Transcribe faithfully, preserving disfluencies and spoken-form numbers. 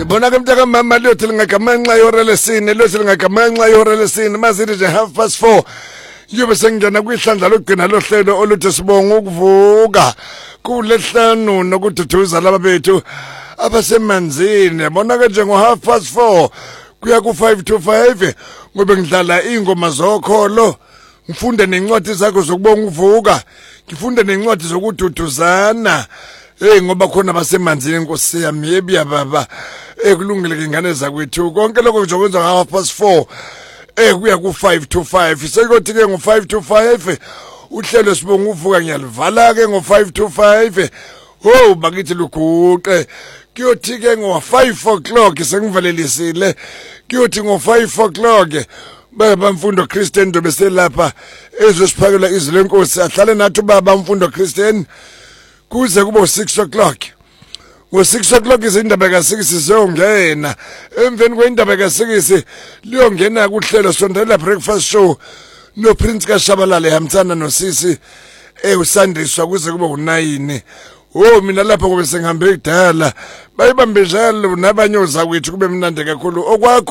Bona ke mntaka mama liyothi lingagamanxa ihora lesine liyothi lingagamanxa ihora lesine masithi nje half past four yobe sengena kwihlandla lokugcina lohlelo oluthi sibonga ukuvuka kulehlanu nokududuza laba bethu abasemanzini bona ke nje ngo half past four kuya ku five to five ngobe ngidlala ingoma zokholo ngifunde nencwadi zakho zokubonga uvuka ngifunde nencwadi zokududuzana hey ngoba khona basemanzini Nkosi yami yebiya baba ekulungile ke ingane zakwethu konke lokho ngizokwenza nga half past four eh kuya ku five to five sekuthi ke ngo five to five uhlelo sibonga uvuka ngiyalivala ke ngo five to five ho bakithi luguqe kuyothi ke ngo five o'clock sengivalelisile kuyothi ngo five o'clock baba mfundo Christian ndobe selapha ezosiphakela izwi lenkosi ahlale nathi baba mfundo Christian kuze kubo six o'clock ngo six o'clock izindaba ka six ziyongena emveni kwendaba ka six liyongena kuhlelo sondela breakfast show no Prince kaShabalala hamthana no Sisi eh usandiswa kuze kube u-nine oh mina lapha ngobe sengihambe kudala bayibambe njalo nabanye ozakwethu kube mnandi kakhulu okwakho